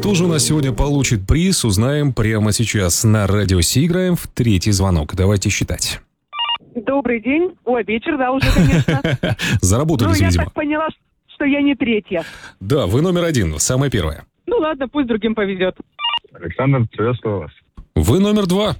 кто же у нас сегодня получит приз, узнаем прямо сейчас. На Радио Си играем в третий звонок. Давайте считать. Добрый день. Ой, вечер, да, уже, конечно. Заработались, я видимо. так поняла, что я не третья. Да, вы номер один, самая первая. Ну ладно, пусть другим повезет. Александр, приветствую вас. Вы номер два.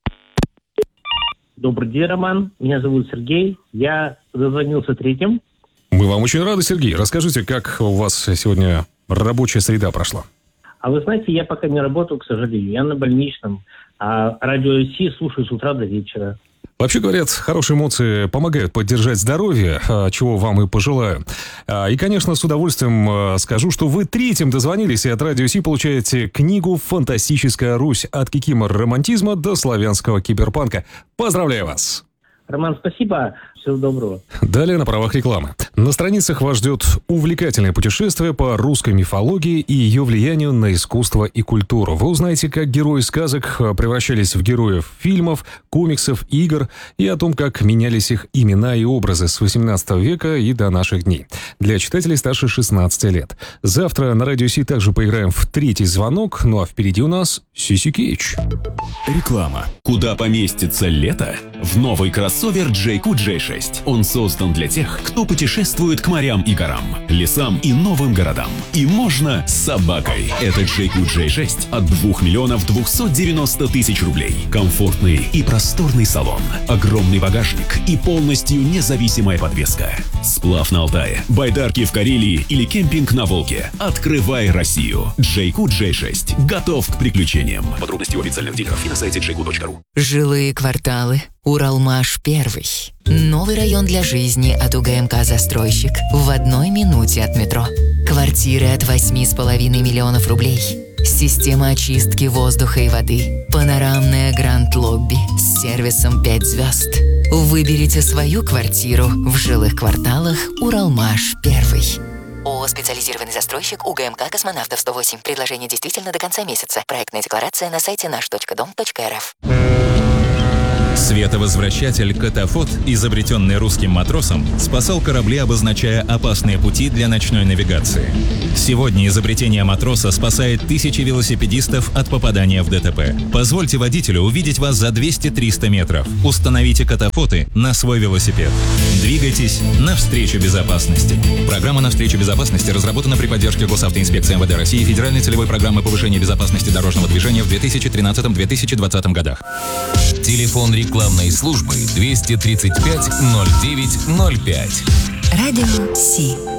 Добрый день, Роман. Меня зовут Сергей. Я дозвонился третьим. Мы вам очень рады, Сергей. Расскажите, как у вас сегодня рабочая среда прошла? А вы знаете, я пока не работаю, к сожалению. Я на больничном. А радио Си слушаю с утра до вечера. Вообще говорят, хорошие эмоции помогают поддержать здоровье, чего вам и пожелаю. И, конечно, с удовольствием скажу, что вы третьим дозвонились и от Радио Си получаете книгу «Фантастическая Русь. От кикимор-романтизма до славянского киберпанка». Поздравляю вас! Роман, спасибо. Всего доброго. Далее на правах рекламы. На страницах вас ждет увлекательное путешествие по русской мифологии и ее влиянию на искусство и культуру. Вы узнаете, как герои сказок превращались в героев фильмов, комиксов, игр и о том, как менялись их имена и образы с 18 века и до наших дней. Для читателей старше 16 лет. Завтра на Радио Си также поиграем в третий звонок, ну а впереди у нас Сиси Кейдж. Реклама. Куда поместится лето? В новый кроссовер JQ J6. Он создан для тех, кто путешествует к морям и горам, лесам и новым городам. И можно с собакой. Это JQ J6 от 2 миллионов 290 тысяч рублей. Комфортный и просторный салон, огромный багажник и полностью независимая подвеска. Сплав на Алтае, байдарки в Карелии или кемпинг на Волге. Открывай Россию. JQ J6 готов к приключениям. Подробности у официальных дилеров и на сайте jq.ru. Жилые кварталы. Уралмаш-1. Новый район для жизни от УГМК «Застройщик» в 1 минуте от метро. Квартиры от 8,5 миллионов рублей. Система очистки воздуха и воды. Панорамное гранд-лобби с сервисом 5 звезд. Выберите свою квартиру в жилых кварталах Уралмаш-1. ООО «Специализированный застройщик» УГМК «Космонавтов 108». Предложение действительно до конца месяца. Проектная декларация на сайте наш.дом.рф. Световозвращатель «Катафот», изобретенный русским матросом, спасал корабли, обозначая опасные пути для ночной навигации. Сегодня изобретение матроса спасает тысячи велосипедистов от попадания в ДТП. Позвольте водителю увидеть вас за 200-300 метров. Установите «Катафоты» на свой велосипед. Двигайтесь навстречу безопасности. Программа «Навстречу безопасности» разработана при поддержке Госавтоинспекции МВД России и Федеральной целевой программы повышения безопасности дорожного движения в 2013-2020 годах. Телефон рекламной службы 235 09 05. Радио Си.